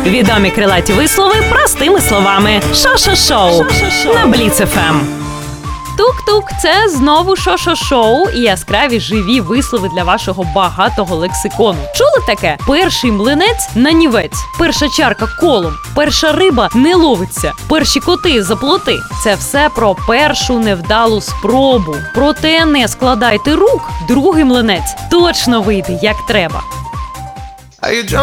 Відомі крилаті вислови простими словами. Шо-шо-шоу на Бліц ФМ. Тук-тук – це знову шо-шо-шоу і яскраві живі вислови для вашого багатого лексикону. Чули таке? Перший млинець – нанівець, перша чарка – колом, перша риба не ловиться, перші коти – за плоти. Це все про першу невдалу спробу. Проте не складайте рук, другий млинець точно вийде як треба. Are you drunk?